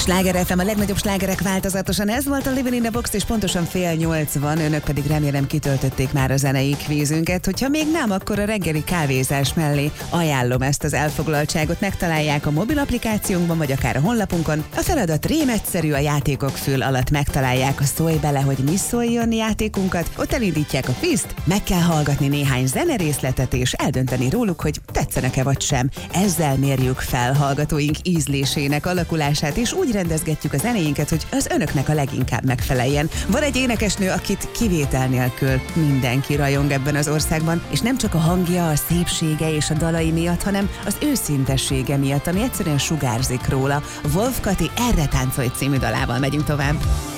Sláger FM, a legnagyobb slágerek változatosan. Ez volt a Living in the Box, és pontosan 7:30, önök pedig remélem kitöltötték már a zenei kvízünket. Hogyha még nem, akkor a reggeli kávézás mellé ajánlom ezt az elfoglaltságot. Megtalálják a mobil applikációnkban, vagy akár a honlapunkon. A feladat rémegyszerű, a játékok fül alatt megtalálják a Szólj bele, hogy mi szóljon játékunkat. Ott elindítják a kvízt, meg kell hallgatni néhány zenerészletet, és eldönteni róluk, hogy tetszenek-e vagy sem. Ezzel mérjük fel hallgatóink ízlésének alakulását, és úgy rendezgetjük a zenéinket, hogy az önöknek a leginkább megfeleljen. Van egy énekesnő, akit kivétel nélkül mindenki rajong ebben az országban, és nem csak a hangja, a szépsége és a dalai miatt, hanem az őszintessége miatt, ami egyszerűen sugárzik róla. Wolf Kati Erre táncolj című dalával megyünk tovább.